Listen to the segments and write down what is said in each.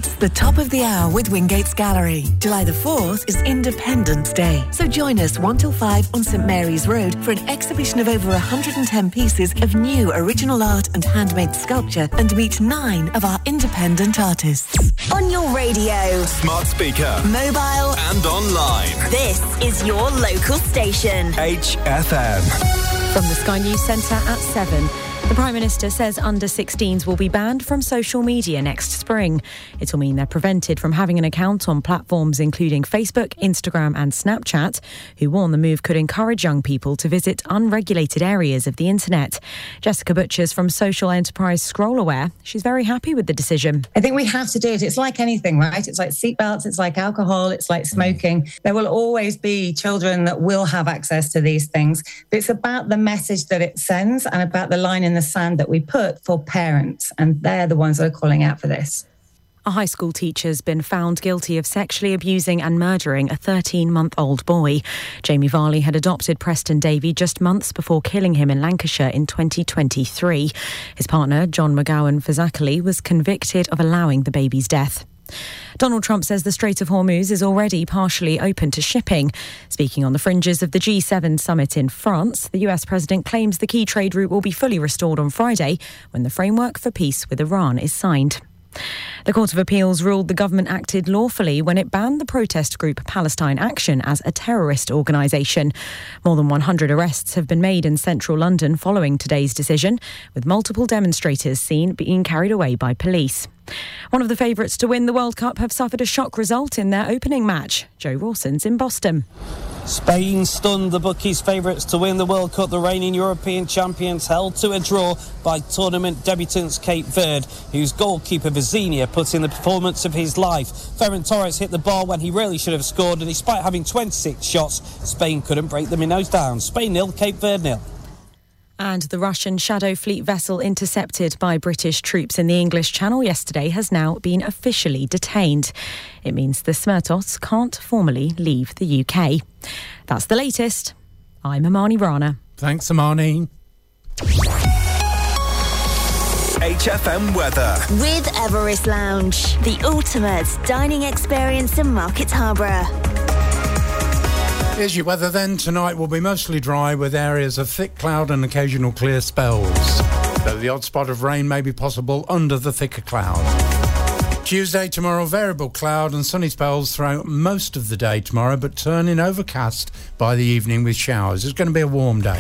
It's the top of the hour with Wingate's Gallery. July the 4th is Independence Day. So join us 1 till 5 on St Mary's Road for an exhibition of over 110 pieces of new original art and handmade sculpture, and meet 9 of our independent artists. On your radio, smart speaker, mobile and online. This is your local station. HFM. From the Sky News Centre at 7. The Prime Minister says under-16s will be banned from social media next spring. It will mean they're prevented from having an account on platforms including Facebook, Instagram and Snapchat, who warn the move could encourage young people to visit unregulated areas of the internet. Jessica Butchers from social enterprise ScrollAware. She's very happy with the decision. I think we have to do it. It's like anything, right? It's like seatbelts, it's like alcohol, it's like smoking. There will always be children that will have access to these things. But it's about the message that it sends and about the line in the sand that we put for parents, and they're the ones that are calling out for this. A high school teacher's been found guilty of sexually abusing and murdering a 13-month-old boy. Jamie Varley had adopted Preston Davey just months before killing him in Lancashire in 2023. His partner, John McGowan Fazakali, was convicted of allowing the baby's death. Donald Trump says the Strait of Hormuz is already partially open to shipping. Speaking on the fringes of the G7 summit in France, the US president claims the key trade route will be fully restored on Friday when the framework for peace with Iran is signed. The Court of Appeals ruled the government acted lawfully when it banned the protest group Palestine Action as a terrorist organisation. More than 100 arrests have been made in central London following today's decision, with multiple demonstrators seen being carried away by police. One of the favourites to win the World Cup have suffered a shock result in their opening match. Joe Rawson's in Boston. Spain stunned the bookies' favourites to win the World Cup. The reigning European champions held to a draw by tournament debutants Cape Verde, whose goalkeeper Vizinha put in the performance of his life. Ferran Torres hit the bar when he really should have scored, and despite having 26 shots, Spain couldn't break them in nose down. Spain 0, Cape Verde 0. And the Russian Shadow Fleet vessel intercepted by British troops in the English Channel yesterday has now been officially detained. It means the Smertos can't formally leave the UK. That's the latest. I'm Amani Rana. Thanks, Amani. HFM weather. With Everest Lounge, the ultimate dining experience in Market Harborough. Here's your weather then. Tonight will be mostly dry with areas of thick cloud and occasional clear spells, though the odd spot of rain may be possible under the thicker cloud. Tuesday, tomorrow, variable cloud and sunny spells throughout most of the day tomorrow, but turning overcast by the evening with showers. It's going to be a warm day.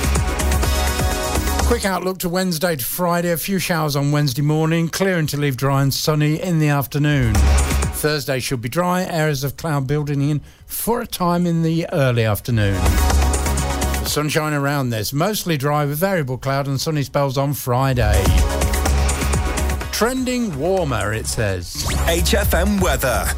Quick outlook to Wednesday to Friday. A few showers on Wednesday morning, clearing to leave dry and sunny in the afternoon. Thursday should be dry, areas of cloud building in for a time in the early afternoon. Sunshine around this, mostly dry with variable cloud and sunny spells on Friday. Trending warmer, it says. HFM weather.